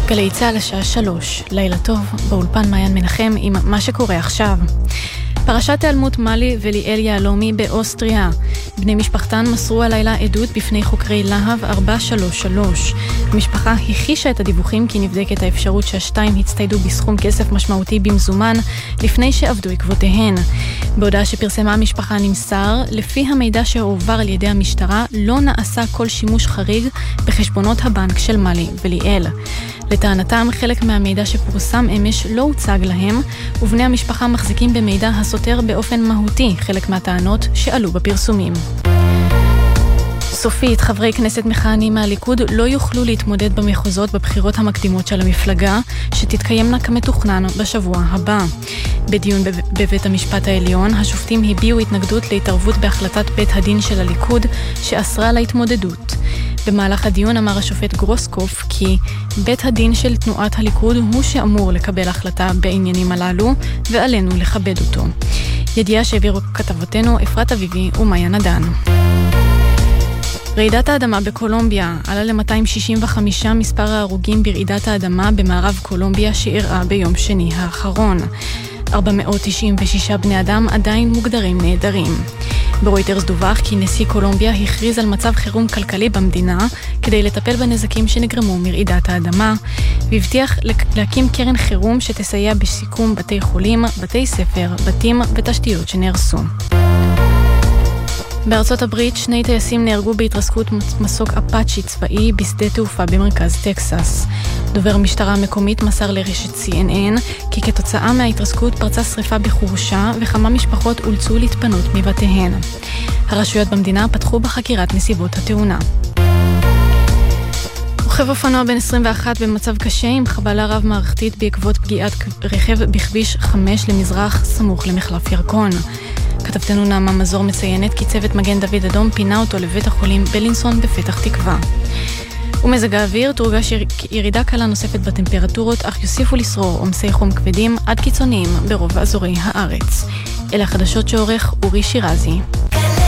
גלי צהל השעה 3, לילה טוב, באולפן מעיין מנחם עם מה שקורה עכשיו. פרשת היעלמות מלי וליאל יהלומי באוסטריה. בני משפחתן מסרו הלילה עדות בפני חוקרי להב 433. המשפחה הכחישה את הדיווחים כי נבדקת האפשרות שהשתיים הצטיידו בסכום כסף משמעותי במזומן לפני שעבדו עקבותיהן. בהודעה שפרסמה המשפחה נמסר, לפי המידע שהועבר על ידי המשטרה לא נעשה כל שימוש חריג בחשבונות הבנק של מלי וליאל. לטענתם, חלק מהמידע שפורסם אמש לא הוצג להם, ובני המשפחה מחזיקים במידע הסותר באופן מהותי חלק מהטענות שעלו בפרסומים. סופית, חברי כנסת מכהנים מהליכוד לא יוכלו להתמודד במחוזות בבחירות המקדימות של המפלגה, שתתקיימנה כמתוכנן בשבוע הבא. בדיון בבית המשפט העליון, השופטים הביעו התנגדות להתערבות בהחלטת בית הדין של הליכוד, שאסרה על ההתמודדות. במהלך הדיון אמר השופט גרוסקוף כי בית הדין של תנועת הליכוד הוא שאמור לקבל החלטה בעניינים הללו, ועלינו לכבד אותו. ידיעה שהעבירו כתבותינו אפרת אביבי ומאיה נדן. רעידת האדמה בקולומביה עלה ל-265 מספר ההרוגים ברעידת האדמה במערב קולומביה שאירעה ביום שני האחרון. 496 בני אדם עדיין מוגדרים נהדרים. ברויטרס דווח כי נשיא קולומביה הכריז על מצב חירום כלכלי במדינה כדי לטפל בנזקים שנגרמו מרעידת האדמה, והבטיח להקים קרן חירום שתסייע בשיקום בתי חולים, בתי ספר, בתים ותשתיות שנהרסו. בארצות הברית 2 טייסים נהרגו בהתרסקות מסוק אפאצ'י צבאי בשדה תעופה במרכז טקסס. דובר משטרה המקומית מסר לרשת CNN כי כתוצאה מההתרסקות פרצה שריפה בחורשה וכמה משפחות אולצו להתפנות מבתיהן. הרשויות במדינה פתחו בחקירת נסיבות התאונה. רוכב אופנוע בן 21 במצב קשה עם חבלה רב מערכתית בעקבות פגיעת רכב בכביש 5 למזרח סמוך למחלף ירקון. כתבתנו נעמה מזור מציינת כי צוות מגן דוד אדום פינה אותו לבית החולים בלינסון בפתח תקווה. ומזג האוויר תורגש ירידה קלה נוספת בטמפרטורות, אך יוסיפו לשרור עומסי חום כבדים עד קיצוניים ברוב אזורי הארץ. אלה החדשות שעורך אורי שירזי.